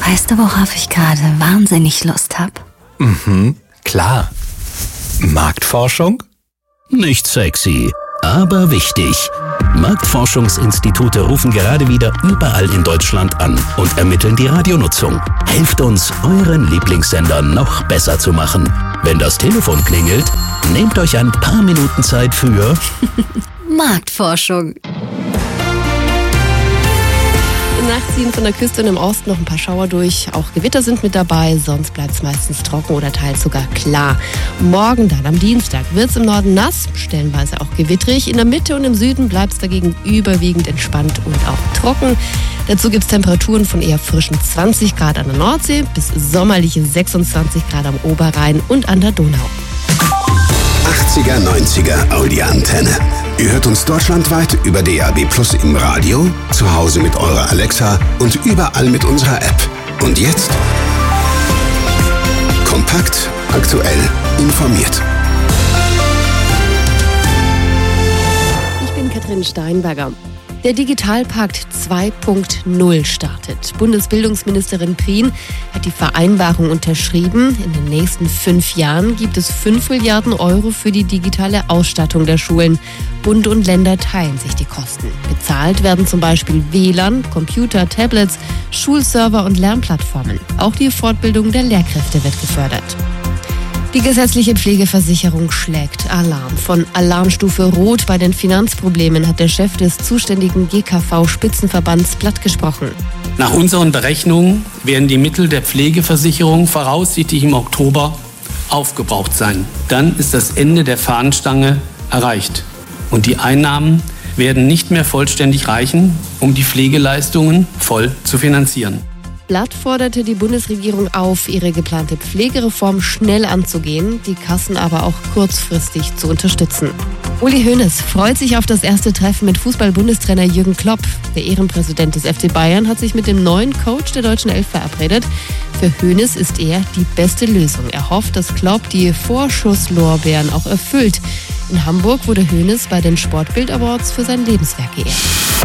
Weißt du, worauf ich gerade wahnsinnig Lust habe? Klar. Marktforschung? Nicht sexy, aber wichtig. Marktforschungsinstitute rufen gerade wieder überall in Deutschland an und ermitteln die Radionutzung. Helft uns, euren Lieblingssender noch besser zu machen. Wenn das Telefon klingelt, nehmt euch ein paar Minuten Zeit für Marktforschung. Nachts ziehen von der Küste und im Osten noch ein paar Schauer durch. Auch Gewitter sind mit dabei, sonst bleibt es meistens trocken oder teils sogar klar. Morgen dann, am Dienstag, wird es im Norden nass, stellenweise auch gewittrig. In der Mitte und im Süden bleibt es dagegen überwiegend entspannt und auch trocken. Dazu gibt es Temperaturen von eher frischen 20 Grad an der Nordsee bis sommerliche 26 Grad am Oberrhein und an der Donau. 80er, 90er Audi-Antenne. Ihr hört uns deutschlandweit über DAB+ im Radio, zu Hause mit eurer Alexa und überall mit unserer App. Und jetzt? Kompakt, aktuell, informiert. Ich bin Katrin Steinberger. Der Digitalpakt 2.0 startet. Bundesbildungsministerin Prien hat die Vereinbarung unterschrieben. In den nächsten 5 Jahren gibt es 5 Milliarden Euro für die digitale Ausstattung der Schulen. Bund und Länder teilen sich die Kosten. Bezahlt werden zum Beispiel WLAN, Computer, Tablets, Schulserver und Lernplattformen. Auch die Fortbildung der Lehrkräfte wird gefördert. Die gesetzliche Pflegeversicherung schlägt Alarm. Von Alarmstufe Rot bei den Finanzproblemen hat der Chef des zuständigen GKV-Spitzenverbands platt gesprochen. Nach unseren Berechnungen werden die Mittel der Pflegeversicherung voraussichtlich im Oktober aufgebraucht sein. Dann ist das Ende der Fahnenstange erreicht. Und die Einnahmen werden nicht mehr vollständig reichen, um die Pflegeleistungen voll zu finanzieren. Blatt forderte die Bundesregierung auf, ihre geplante Pflegereform schnell anzugehen, die Kassen aber auch kurzfristig zu unterstützen. Uli Hoeneß freut sich auf das erste Treffen mit Fußball-Bundestrainer Jürgen Klopp. Der Ehrenpräsident des FC Bayern hat sich mit dem neuen Coach der deutschen Elf verabredet. Für Hoeneß ist er die beste Lösung. Er hofft, dass Klopp die Vorschusslorbeeren auch erfüllt. In Hamburg wurde Hoeneß bei den Sportbild Awards für sein Lebenswerk geehrt.